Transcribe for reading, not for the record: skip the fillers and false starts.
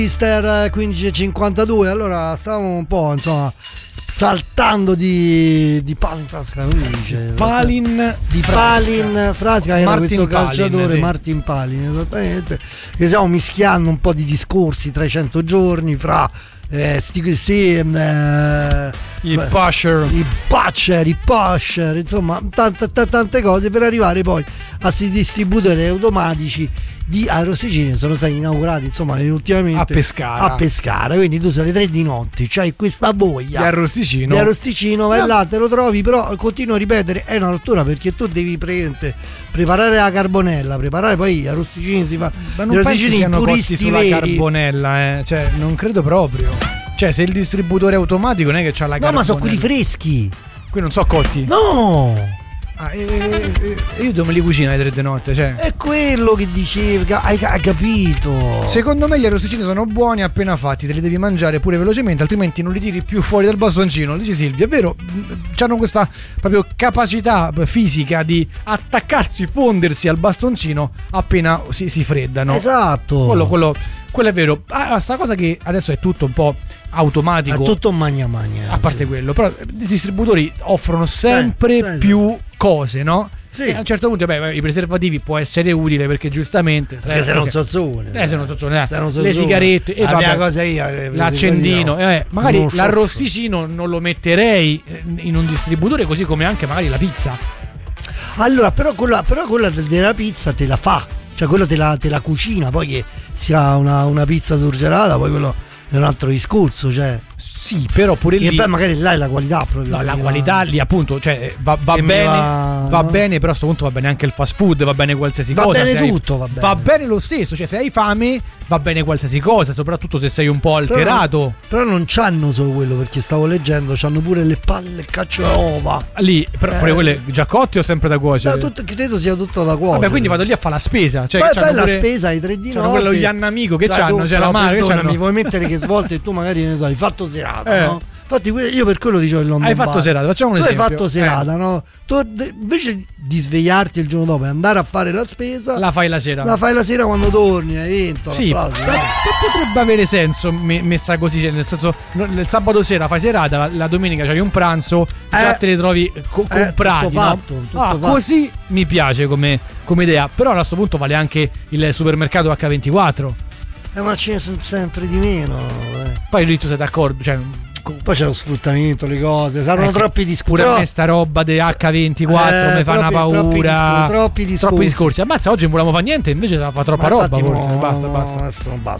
Mister 1552. Allora stavamo un po', insomma, saltando di Palin Frasca, come dice? Palin Frasca, era questo calciatore, sì. Martin Palin, esattamente. Che stiamo mischiando un po' di discorsi tra i 100 giorni, fra i pusher, insomma, tante cose per arrivare poi a questi distributori automatici di arrosticini. Sono stati inaugurati, insomma, ultimamente a Pescara, quindi tu alle 3 di notte c'hai questa voglia di arrosticino, vai là, te lo trovi, però continuo a ripetere, è una rottura, perché tu devi preparare la carbonella, preparare poi gli arrosticini, si fa, ma non penso siano cotti sulla veri. Carbonella, cioè non credo proprio, cioè se il distributore automatico non è che c'ha la carbonella, ma sono quelli freschi, qui non so cotti, no. Io dove me li cucino alle 3 di notte, cioè. È quello che dicevi, hai capito. Secondo me gli arrosticini sono buoni appena fatti, te li devi mangiare pure velocemente, altrimenti non li tiri più fuori dal bastoncino. Dice Silvia, è vero, hanno questa proprio capacità fisica di attaccarsi, fondersi al bastoncino appena si freddano. Esatto. Quello è vero. Sta cosa che adesso è tutto un po' automatico, è tutto magna a parte quello, però i distributori offrono sempre più cose, no? Sì. E a un certo punto i preservativi può essere utile, perché giustamente se non sozzone, le sigarette e la cosa l'accendino, magari l'arrosticino non lo metterei in un distributore, così come anche magari la pizza. Allora però quella della pizza te la fa, cioè quello te la cucina, poi che sia una pizza surgelata, poi quello è un altro discorso, cioè. Sì, però pure lì. E poi magari là è la qualità proprio. No, la qualità lì appunto, cioè va bene, va bene, però a sto punto va bene anche il fast food, va bene qualsiasi cosa. Va bene tutto, va bene lo stesso, cioè se hai fame va bene qualsiasi cosa, soprattutto se sei un po' alterato. Però non c'hanno solo quello, perché stavo leggendo, c'hanno pure le palle, caccio e uova. Lì, però pure quelle già cotte o sempre da cuocere? No, credo sia tutto da cuocere. Vabbè, quindi vado lì a fare la spesa. Cioè, fai la spesa ai 3 di notte. Quello gli annamico che c'hanno, c'è la madre che mi vuoi mettere che svolte e tu magari ne so, hai fatto serata, no? Infatti io per quello dicevo il London Hai fatto serata, facciamo un esempio. Hai fatto serata, no? Tu invece di svegliarti il giorno dopo e andare a fare la spesa, la fai la sera. La fai la sera quando torni, hai vinto. Sì, potrebbe avere senso messa così, nel senso, il sabato sera fai serata, la domenica c'hai un pranzo, già te le trovi comprati, tutto fatto, no? Così mi piace come idea, però a questo punto vale anche il supermercato H24. Ma ce ne sono sempre di meno. Poi lì tu sei d'accordo, cioè poi c'è lo sfruttamento, le cose saranno troppi discorsi. Pure a me sta roba di H24 mi fa una paura. Troppi discorsi. Ammazza, oggi non volevamo fare niente, invece fa troppa roba. Forse basta.